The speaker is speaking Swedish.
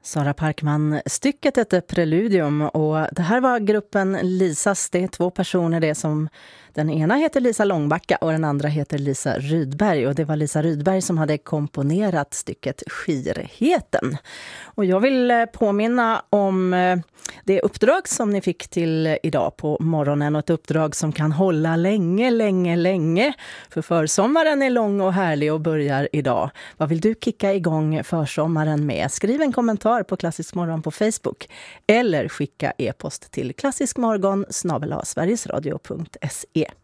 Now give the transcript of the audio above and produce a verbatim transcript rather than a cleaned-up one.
Sara Parkman, stycket heter Preludium och det här var gruppen Lisas. Det är två personer det som, den ena heter Lisa Långbacka och den andra heter Lisa Rydberg. Och det var Lisa Rydberg som hade komponerat stycket Skirheten. Och jag vill påminna om det uppdrag som ni fick till idag på morgonen och ett uppdrag som kan hålla länge, länge, länge. För försommaren är lång och härlig och börjar idag. Vad vill du kicka igång försommaren med? Skriv en kommentar på Klassisk morgon på Facebook eller skicka e-post till klassiskmorgon snabel-a sverigesradio punkt se.